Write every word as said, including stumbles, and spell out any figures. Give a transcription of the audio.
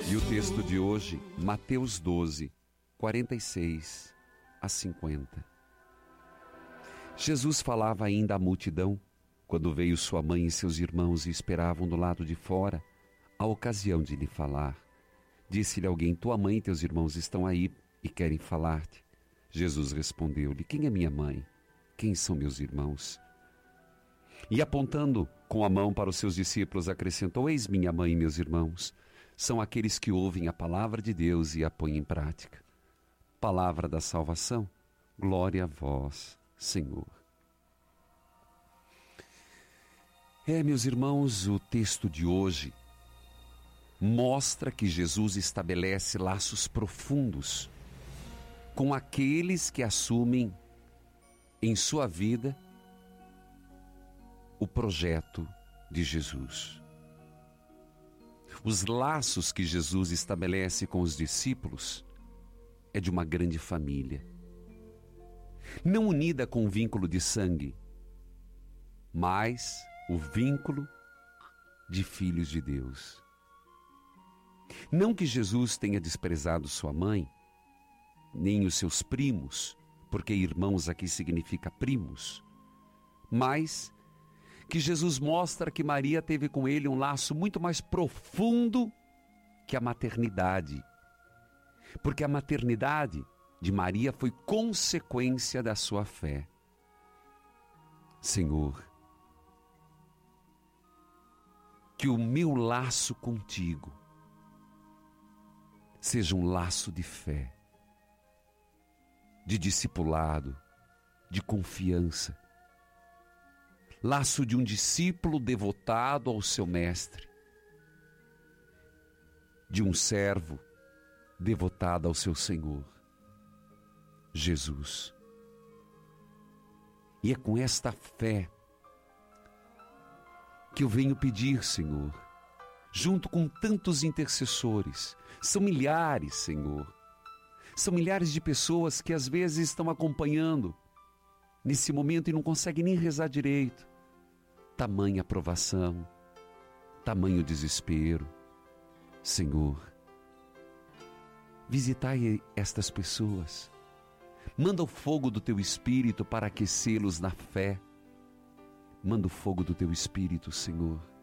E o texto de hoje, Mateus doze, quarenta e seis a cinquenta. Jesus falava ainda à multidão, quando veio sua mãe e seus irmãos e esperavam do lado de fora a ocasião de lhe falar. Disse-lhe alguém: tua mãe e teus irmãos estão aí e querem falar-te. Jesus respondeu-lhe: quem é minha mãe? Quem são meus irmãos? E apontando com a mão para os seus discípulos, acrescentou: eis minha mãe e meus irmãos. São aqueles que ouvem a palavra de Deus e a põem em prática. Palavra da salvação, glória a vós, Senhor. É, meus irmãos, o texto de hoje mostra que Jesus estabelece laços profundos com aqueles que assumem em sua vida o projeto de Jesus. Os laços que Jesus estabelece com os discípulos é de uma grande família, não unida com um vínculo de sangue, mas o vínculo de filhos de Deus. Não que Jesus tenha desprezado sua mãe, nem os seus primos, porque irmãos aqui significa primos, mas que Jesus mostra que Maria teve com ele um laço muito mais profundo que a maternidade, porque a maternidade de Maria foi consequência da sua fé. Senhor, que o meu laço contigo seja um laço de fé, de discipulado, de confiança, laço de um discípulo devotado ao seu mestre, de um servo devotado ao seu Senhor, Jesus. E é com esta fé que eu venho pedir, Senhor, junto com tantos intercessores, são milhares, Senhor, são milhares de pessoas que às vezes estão acompanhando nesse momento e não conseguem nem rezar direito. Tamanha provação, tamanho desespero. Senhor, visitai estas pessoas. Manda o fogo do teu Espírito para aquecê-los na fé. Manda o fogo do teu Espírito, Senhor,